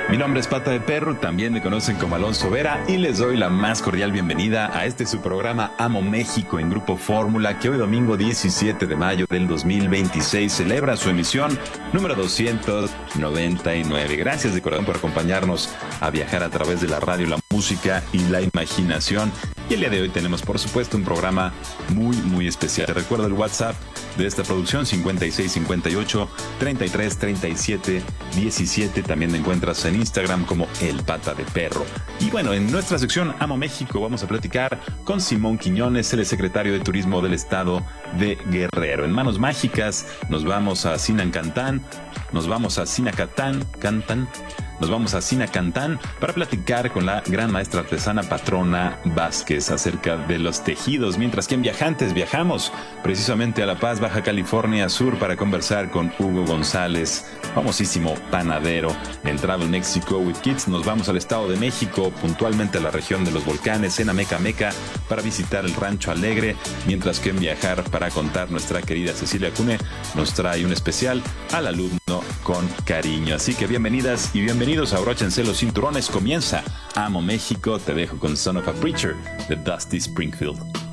Mi nombre es Pata de Perro, también me conocen como Alonso Vera y les doy la más cordial bienvenida a este su programa Amo México en Grupo Fórmula, que hoy domingo 17 de mayo del 2026 celebra su emisión número 299. Gracias de corazón por acompañarnos a viajar a través de la radio, la música y la imaginación. Y el día de hoy tenemos, por supuesto, un programa muy especial. Te recuerdo el WhatsApp de esta producción, 5658-333717. También me encuentras en Instagram como El Pata de Perro. Y bueno, en nuestra sección Amo México vamos a platicar con Simón Quiñones, el secretario de Turismo del Estado de Guerrero. En Manos Mágicas nos vamos a Sinacantán, nos vamos a Sinacantán para platicar con la gran maestra artesana Patrona Vázquez acerca de los tejidos, mientras que en Viajantes viajamos precisamente a La Paz, Baja California Sur, para conversar con Hugo González, famosísimo panadero. En Travel Mexico with Kids nos vamos al Estado de México, puntualmente a la región de los volcanes, en Amecameca, para visitar el Rancho Alegre, mientras que en Viajar para Contar nuestra querida Cecilia Cune nos trae un especial al alumno con cariño. Así que bienvenidas y bienvenidos, abróchense los cinturones, comienza Amo México. Te dejo con Son of a Preacher de Dusty Springfield.